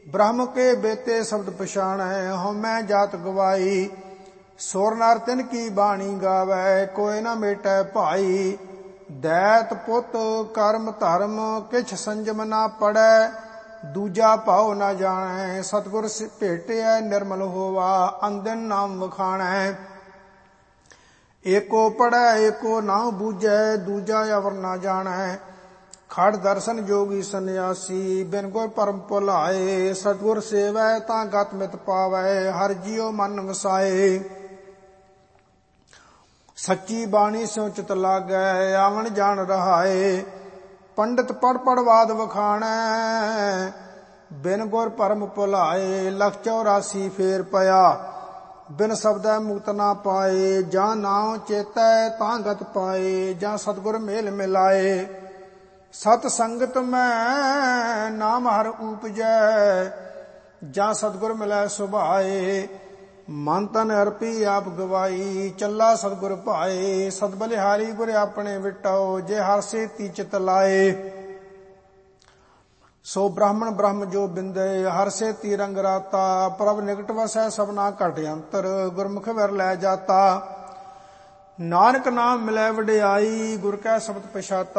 ब्रह्म के बेते शब्द पछाणै, हउमੈ जात गवाई। सुर नर तिन की बाणी गावै, कोय न मेटै भाई। दैत पुत कर्म धर्म, किछ संजम न पड़ै। दूजा भाव न जाणै, सतगुर भेटिਐ निर्मल होवा। अंदिन नाम वखाणै, एको पढ़ै एको नाम बूझै। दूजा अवर न जाणै, खड़ दर्शन जोगी सन्यासी। बिन गुर परम भुलाए, सतगुर सेवै तां गत मित पावै। हर जियो मन वसाए, सच्ची बाणी स्यों चित लागै। आवन जान रहाए, पंडित पढ़ पढ़ वाद वखाणै। बिन गुर परम भुलाए, लख 84 फेर पया। बिन शब्दै मुक्त ना पाए, जां नाम चेतै तां गत पाए। जां सतगुर मेल मिलाए, सत संगत में नाम हर ऊपजै। जां सतगुर मिलै सुभाए, मन तन अर्पी आप गवाई। चला सतगुर भाए, सत बलिहारी गुर अपने विटाओ। जे हर सेती चित लाए, सो ब्राह्मण ब्रह्म जो बिंदे। हर सेती रंग राता, प्रभ निकट वसै सबना घट अंतर। गुरमुख वर लै जाता, नानक नाम मिलै वडियाई। गुर कै शब्द पछाता,